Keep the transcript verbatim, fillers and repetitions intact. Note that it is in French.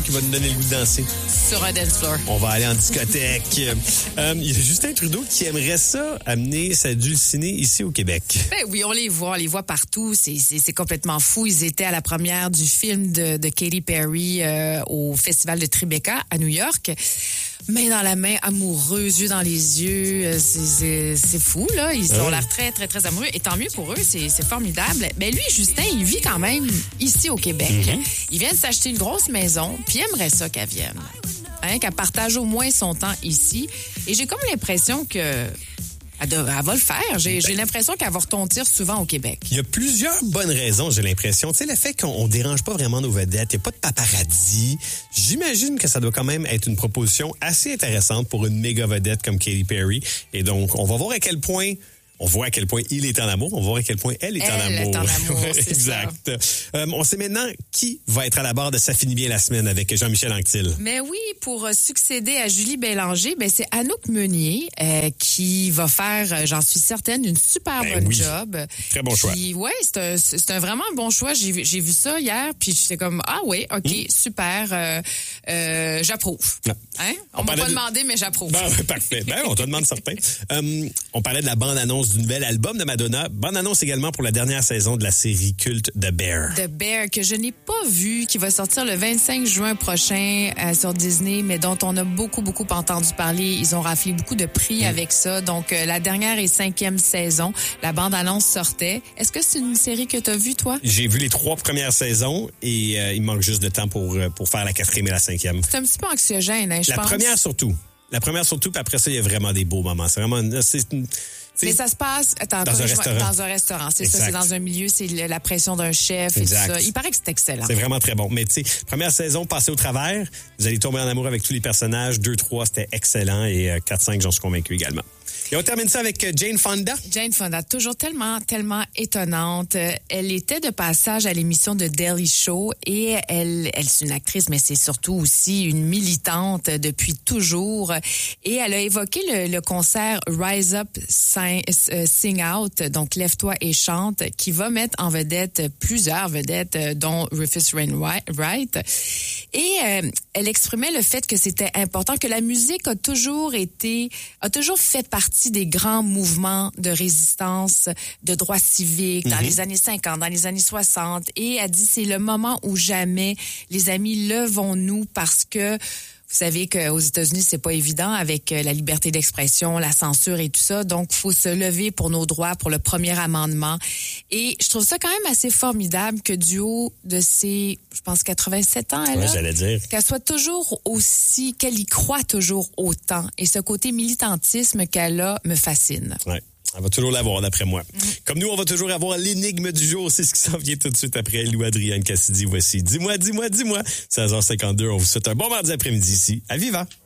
qui va nous donner le goût de danser. Sur un dance floor. On va aller en discothèque. euh, il y a Justin Trudeau qui aimerait ça amener sa dulcinée ici au Québec. Ben oui, on les voit, on les voit partout. C'est, c'est, c'est complètement fou. Ils étaient à la première du film de, de Katy Perry euh, au Festival de Tribeca à New York. Main dans la main, amoureux, yeux dans les yeux. C'est, c'est, c'est fou, là. Ils ont l'air très, très, très amoureux. Et tant mieux pour eux, c'est, c'est formidable. Mais lui, Justin, il vit quand même ici au Québec. Mm-hmm. Il vient de s'acheter une grosse maison, puis il aimerait ça qu'elle vienne. Hein, qu'elle partage au moins son temps ici. Et j'ai comme l'impression que... Elle, doit, elle va le faire. J'ai, ben, j'ai l'impression qu'elle va retentir souvent au Québec. Il y a plusieurs bonnes raisons, j'ai l'impression. Tu sais, le fait qu'on ne dérange pas vraiment nos vedettes, il n'y a pas de paparazzi. J'imagine que ça doit quand même être une proposition assez intéressante pour une méga vedette comme Katy Perry. Et donc, on va voir à quel point... On voit à quel point il est en amour. On voit à quel point elle est elle en amour. Elle est en amour, c'est exact. Euh, on sait maintenant qui va être à la barre de Ça finit bien la semaine avec Jean-Michel Anctil. Mais oui, pour succéder à Julie Bélanger, ben c'est Anouk Meunier euh, qui va faire, j'en suis certaine, une super ben bonne oui. job. Très bon choix. Oui, c'est un, c'est un vraiment bon choix. J'ai, j'ai vu ça hier, puis j'étais comme, ah oui, OK, mmh. super, euh, euh, j'approuve. Hein? On, on m'a pas de... demandé, mais j'approuve. Ben, parfait. Ben, on te demande certain. Um, on parlait de la bande-annonce du nouvel album de Madonna. Bande-annonce également pour la dernière saison de la série culte The Bear. The Bear, que je n'ai pas vu, qui va sortir le vingt-cinq juin prochain euh, sur Disney, mais dont on a beaucoup, beaucoup entendu parler. Ils ont raflé beaucoup de prix mmh. avec ça. Donc, euh, la dernière et cinquième saison, la bande-annonce sortait. Est-ce que c'est une série que tu as vue, toi? J'ai vu les trois premières saisons et euh, il manque juste de temps pour, pour faire la quatrième et la cinquième. C'est un petit peu anxiogène, hein, je la pense. La première surtout. La première surtout, puis après ça, il y a vraiment des beaux moments. C'est vraiment... C'est, c'est, mais ça se passe attends, dans, un restaurant. dans un restaurant. C'est exact. Ça, c'est dans un milieu, c'est la pression d'un chef exact. Et tout ça. Il paraît que c'est excellent. C'est vraiment très bon. Mais tu sais, première saison, passez au travers. Vous allez tomber en amour avec tous les personnages. deux, trois, c'était excellent. Et quatre, cinq, j'en suis convaincu également. Et on termine ça avec Jane Fonda. Jane Fonda, toujours tellement, tellement étonnante. Elle était de passage à l'émission de Daily Show et elle, elle c'est une actrice, mais c'est surtout aussi une militante depuis toujours. Et elle a évoqué le, le concert Rise Up, Sing, Sing Out, donc Lève-toi et chante, qui va mettre en vedette plusieurs vedettes, dont Rufus Wainwright. Et euh, elle exprimait le fait que c'était important, que la musique a toujours été, a toujours fait partie des grands mouvements de résistance, de droits civiques, dans mm-hmm. les années cinquante, dans les années soixante. Et elle dit, c'est le moment où jamais, les amis, levons-nous parce que vous savez qu'aux États-Unis, c'est pas évident avec la liberté d'expression, la censure et tout ça. Donc, il faut se lever pour nos droits, pour le premier amendement. Et je trouve ça quand même assez formidable que du haut de ses, je pense, quatre-vingt-sept ans, elle ouais, a, j'allais dire. qu'elle soit toujours aussi, qu'elle y croit toujours autant. Et ce côté militantisme qu'elle a me fascine. Ouais. Elle va toujours l'avoir, d'après moi. Mm. Comme nous, on va toujours avoir l'énigme du jour. C'est ce qui s'en vient tout de suite après. Lou-Adrienne Cassidy, voici. Dis-moi, dis-moi, dis-moi. seize heures cinquante-deux, on vous souhaite un bon mardi après-midi ici à Viva.